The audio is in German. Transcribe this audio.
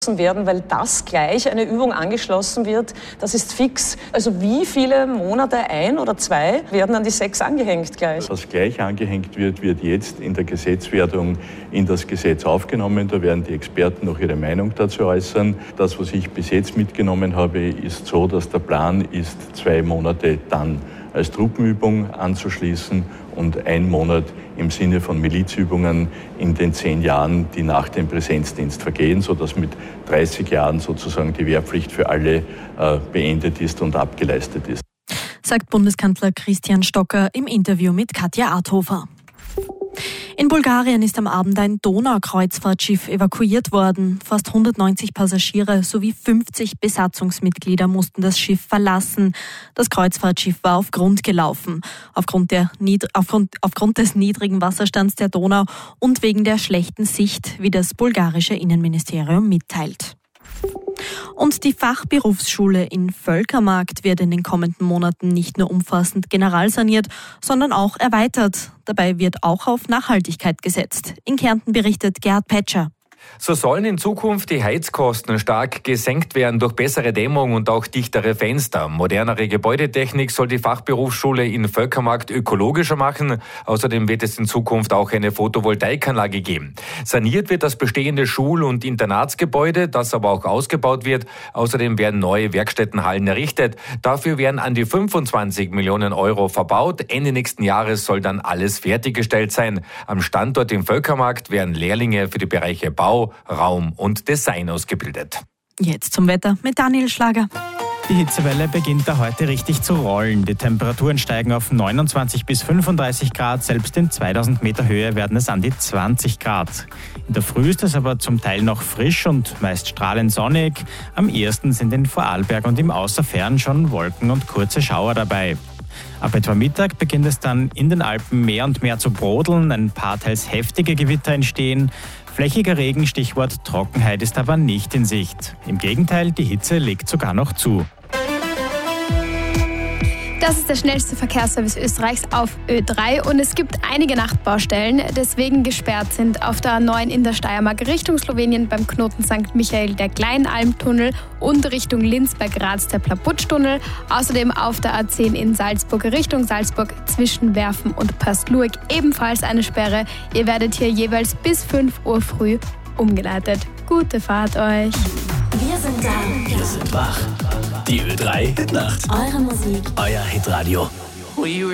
werden, weil das gleich eine Übung angeschlossen wird, das ist fix. Also wie viele Monate, 1 oder 2, werden an die 6 angehängt gleich? Was gleich angehängt wird, wird jetzt in der Gesetzwerdung in das Gesetz aufgenommen. Da werden die Experten noch ihre Meinung dazu äußern. Das, was ich bis jetzt mitgenommen habe, ist so, dass der Plan ist, 2 Monate dann als Truppenübung anzuschließen und 1 Monat im Sinne von Milizübungen in den 10 Jahren, die nach dem Präsenzdienst vergehen, sodass mit 30 Jahren sozusagen die Wehrpflicht für alle beendet ist und abgeleistet ist. Sagt Bundeskanzler Christian Stocker im Interview mit Katja Arthofer. In Bulgarien ist am Abend ein Donaukreuzfahrtschiff evakuiert worden. Fast 190 Passagiere sowie 50 Besatzungsmitglieder mussten das Schiff verlassen. Das Kreuzfahrtschiff war auf Grund gelaufen. Aufgrund des niedrigen Wasserstands der Donau und wegen der schlechten Sicht, wie das bulgarische Innenministerium mitteilt. Und die Fachberufsschule in Völkermarkt wird in den kommenden Monaten nicht nur umfassend generalsaniert, sondern auch erweitert. Dabei wird auch auf Nachhaltigkeit gesetzt. In Kärnten berichtet Gerhard Petscher. So sollen in Zukunft die Heizkosten stark gesenkt werden durch bessere Dämmung und auch dichtere Fenster. Modernere Gebäudetechnik soll die Fachberufsschule in Völkermarkt ökologischer machen. Außerdem wird es in Zukunft auch eine Photovoltaikanlage geben. Saniert wird das bestehende Schul- und Internatsgebäude, das aber auch ausgebaut wird. Außerdem werden neue Werkstättenhallen errichtet. Dafür werden an die 25 Millionen Euro verbaut. Ende nächsten Jahres soll dann alles fertiggestellt sein. Am Standort im Völkermarkt werden Lehrlinge für die Bereiche Bau, Raum und Design ausgebildet. Jetzt zum Wetter mit Daniel Schlager. Die Hitzewelle beginnt da heute richtig zu rollen. Die Temperaturen steigen auf 29 bis 35 Grad. Selbst in 2000 Meter Höhe werden es an die 20 Grad. In der Früh ist es aber zum Teil noch frisch und meist strahlend sonnig. Am ehesten sind in Vorarlberg und im Außerfern schon Wolken und kurze Schauer dabei. Ab etwa Mittag beginnt es dann in den Alpen mehr und mehr zu brodeln, ein paar teils heftige Gewitter entstehen. Flächiger Regen, Stichwort Trockenheit, ist aber nicht in Sicht. Im Gegenteil, die Hitze legt sogar noch zu. Das ist der schnellste Verkehrsservice Österreichs auf Ö3 und es gibt einige Nachtbaustellen, deswegen gesperrt sind auf der A9 in der Steiermark Richtung Slowenien beim Knoten St. Michael der Kleinalmtunnel und Richtung Linz bei Graz der Plaputsch-Tunnel. Außerdem auf der A10 in Salzburg Richtung Salzburg zwischen Werfen und Pastluek ebenfalls eine Sperre. Ihr werdet hier jeweils bis 5 Uhr früh umgeleitet. Gute Fahrt euch! Wir sind da. Wir sind wach. Die Ö3 Hit Nacht. Eure Musik. Euer Hitradio.